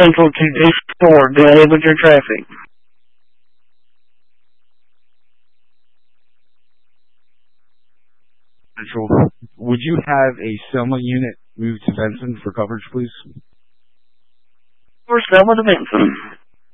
Central to Discord to help with your traffic. Central. Would you have a Selma unit move to Benson for coverage, please? For Selma to Benson.